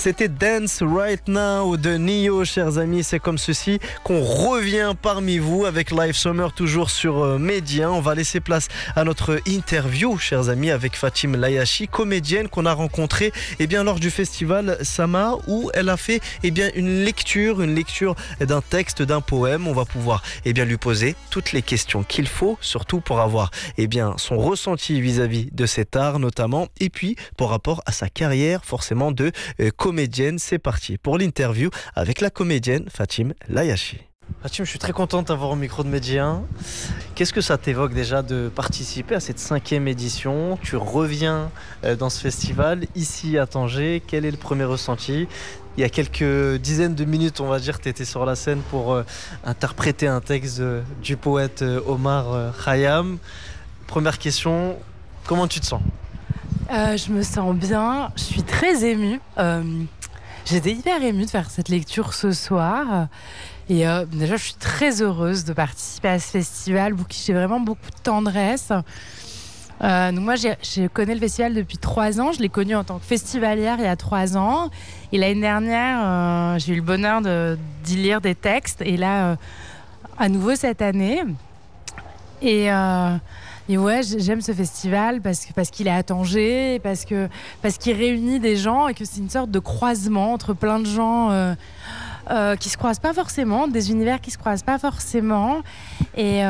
C'était Dance Right Now de Nio, chers amis. C'est comme ceci qu'on revient parmi vous avec Live Summer, toujours sur Média. On va laisser place à notre interview, chers amis, avec Fatim Layachi, comédienne qu'on a rencontrée lors du festival Sama, où elle a fait une lecture d'un texte, d'un poème. On va pouvoir lui poser toutes les questions qu'il faut, surtout pour avoir son ressenti vis-à-vis de cet art notamment, et puis par rapport à sa carrière forcément de comédienne. C'est parti pour l'interview avec la comédienne Fatim Layachi. Fatim, je suis très content de t'avoir au micro de Média. Qu'est-ce que ça t'évoque déjà de participer à cette 5e édition? Tu reviens dans ce festival ici à Tanger. Quel est le premier ressenti? Il y a quelques dizaines de minutes, on va dire, tu étais sur la scène pour interpréter un texte du poète Omar Khayyam. Première question, comment tu te sens? Je me sens bien, je suis très émue. J'étais hyper émue de faire cette lecture ce soir. Et déjà, je suis très heureuse de participer à ce festival pour qui j'ai vraiment beaucoup de tendresse. Donc moi, je connais le festival depuis 3 ans. Je l'ai connu en tant que festivalière il y a 3 ans. Et l'année dernière, j'ai eu le bonheur d'y lire des textes. Et là, à nouveau cette année. Et ouais, j'aime ce festival parce qu'il est à Tanger, parce qu'il réunit des gens et que c'est une sorte de croisement entre plein de gens qui se croisent pas forcément, des univers qui se croisent pas forcément. Et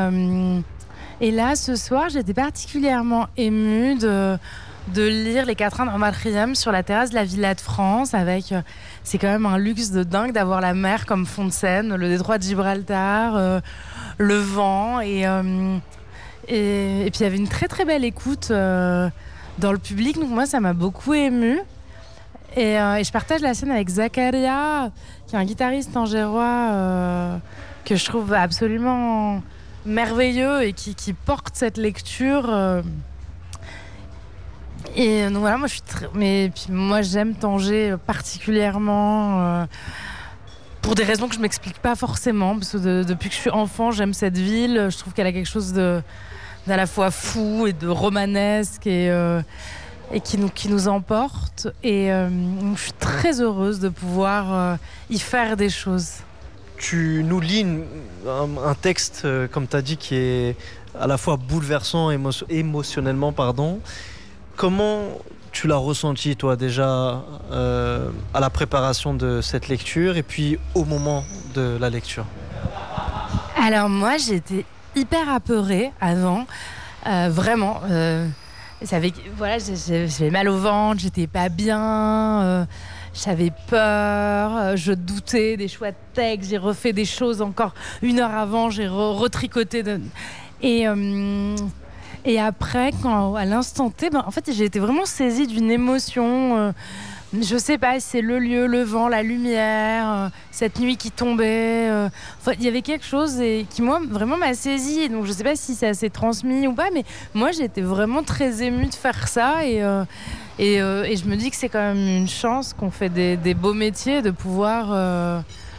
là, ce soir, j'étais particulièrement émue de lire Les Quatrains d'Omar Khayyam sur la terrasse de la Villa de France. C'est quand même un luxe de dingue d'avoir la mer comme fond de scène, le détroit de Gibraltar, le vent et puis il y avait une très très belle écoute dans le public, donc moi ça m'a beaucoup émue. Et je partage la scène avec Zakaria, qui est un guitariste tangérois que je trouve absolument merveilleux et qui porte cette lecture. Et donc voilà, moi j'aime Tanger particulièrement pour des raisons que je m'explique pas forcément, parce que depuis que je suis enfant, j'aime cette ville. Je trouve qu'elle a quelque chose d'à la fois fou et de romanesque et qui nous emporte. Et donc je suis très heureuse de pouvoir y faire des choses. Tu nous lis un texte, comme tu as dit, qui est à la fois bouleversant émotionnellement. Comment tu l'as ressenti, toi, déjà, à la préparation de cette lecture et puis au moment de la lecture? Alors moi, j'étais hyper apeurée avant, vraiment. J'avais mal au ventre, j'étais pas bien, j'avais peur, je doutais des choix de texte, j'ai refait des choses encore 1 heure avant, j'ai retricoté. Et après, à l'instant T, en fait, j'ai été vraiment saisie d'une émotion. Je sais pas, c'est le lieu, le vent, la lumière, cette nuit qui tombait. Il y avait quelque chose qui, moi, vraiment m'a saisie. Donc, je sais pas si ça s'est transmis ou pas, mais moi, j'étais vraiment très émue de faire ça. Et je me dis que c'est quand même une chance qu'on fait des beaux métiers, de pouvoir